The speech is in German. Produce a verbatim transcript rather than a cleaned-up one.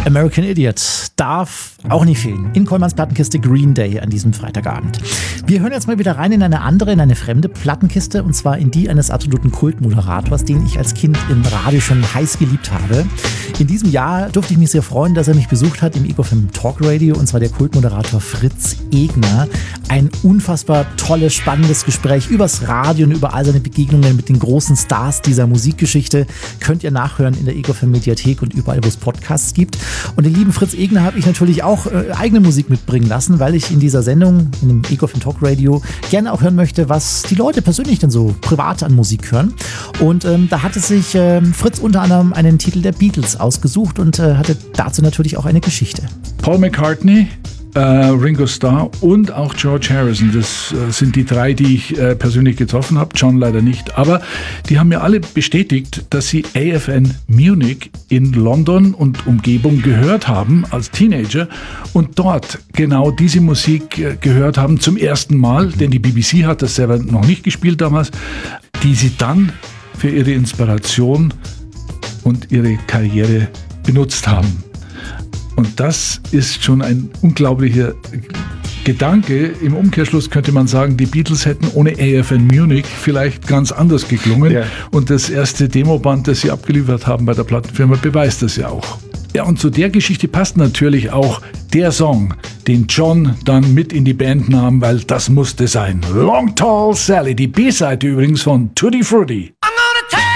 American Idiot darf auch nicht fehlen. In Kollmanns Plattenkiste Green Day an diesem Freitagabend. Wir hören jetzt mal wieder rein in eine andere, in eine fremde Plattenkiste, und zwar in die eines absoluten Kultmoderators, den ich als Kind im Radio schon heiß geliebt habe. In diesem Jahr durfte ich mich sehr freuen, dass er mich besucht hat im Ego F M Talk Radio, und zwar der Kultmoderator Fritz Egner. Ein unfassbar tolles, spannendes Gespräch übers Radio und über all seine Begegnungen mit den großen Stars dieser Musikgeschichte könnt ihr nachhören in der Ego F M Mediathek und überall, wo es Podcasts gibt. Und den lieben Fritz Egner habe ich natürlich auch äh, eigene Musik mitbringen lassen, weil ich in dieser Sendung, in dem Ego F M Talk Radio, gerne auch hören möchte, was die Leute persönlich denn so privat an Musik hören. Und ähm, da hatte sich ähm, Fritz unter anderem einen Titel der Beatles ausgesucht und äh, hatte dazu natürlich auch eine Geschichte. Paul McCartney, äh, Ringo Starr und auch George Harrison. Das äh, sind die drei, die ich äh, persönlich getroffen habe. John leider nicht. Aber die haben mir alle bestätigt, dass sie A F N Munich in London und Umgebung gehört haben als Teenager und dort genau diese Musik äh, gehört haben zum ersten Mal, denn die B B C hat das selber noch nicht gespielt damals, die sie dann für ihre Inspiration und ihre Karriere benutzt haben. Und das ist schon ein unglaublicher Gedanke. Im Umkehrschluss könnte man sagen, die Beatles hätten ohne A F N Munich vielleicht ganz anders geklungen. Ja. Und das erste Demoband, das sie abgeliefert haben bei der Plattenfirma, beweist das ja auch. Ja, und zu der Geschichte passt natürlich auch der Song, den John dann mit in die Band nahm, weil das musste sein. Long Tall Sally, die B-Seite übrigens von Tutti Frutti.